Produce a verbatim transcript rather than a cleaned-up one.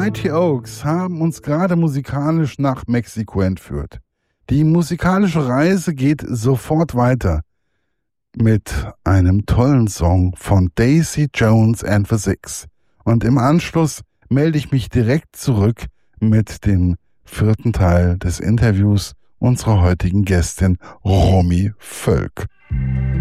Mighty Oaks haben uns gerade musikalisch nach Mexiko entführt. Die musikalische Reise geht sofort weiter mit einem tollen Song von Daisy Jones and the Six. Und im Anschluss melde ich mich direkt zurück mit dem vierten Teil des Interviews unserer heutigen Gästin Romy Völk.